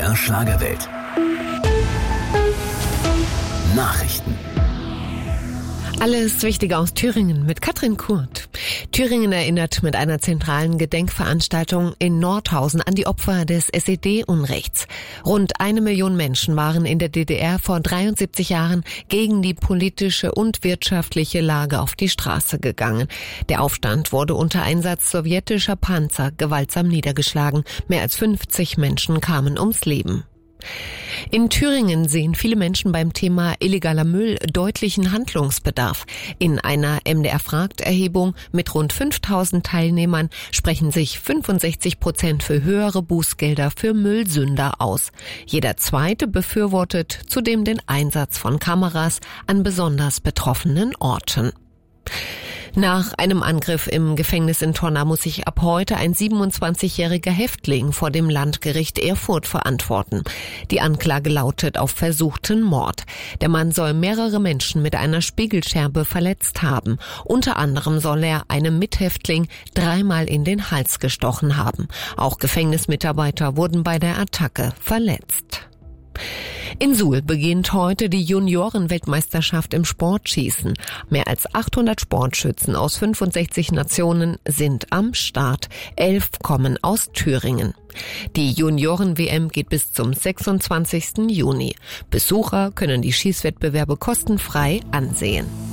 MDR Schlagerwelt. Nachrichten. Alles Wichtige aus Thüringen mit Katrin Kurt. Thüringen erinnert mit einer zentralen Gedenkveranstaltung in Nordhausen an die Opfer des SED-Unrechts. Rund 1 Million Menschen waren in der DDR vor 73 Jahren gegen die politische und wirtschaftliche Lage auf die Straße gegangen. Der Aufstand wurde unter Einsatz sowjetischer Panzer gewaltsam niedergeschlagen. Mehr als 50 Menschen kamen ums Leben. In Thüringen sehen viele Menschen beim Thema illegaler Müll deutlichen Handlungsbedarf. In einer MDR-Fragt-Erhebung mit rund 5000 Teilnehmern sprechen sich 65% für höhere Bußgelder für Müllsünder aus. Jeder Zweite befürwortet zudem den Einsatz von Kameras an besonders betroffenen Orten. Nach einem Angriff im Gefängnis in Tonna muss sich ab heute ein 27-jähriger Häftling vor dem Landgericht Erfurt verantworten. Die Anklage lautet auf versuchten Mord. Der Mann soll mehrere Menschen mit einer Spiegelscherbe verletzt haben. Unter anderem soll er einem Mithäftling 3-mal in den Hals gestochen haben. Auch Gefängnismitarbeiter wurden bei der Attacke verletzt. In Suhl beginnt heute die Junioren-Weltmeisterschaft im Sportschießen. Mehr als 800 Sportschützen aus 65 Nationen sind am Start. 11 kommen aus Thüringen. Die Junioren-WM geht bis zum 26. Juni. Besucher können die Schießwettbewerbe kostenfrei ansehen.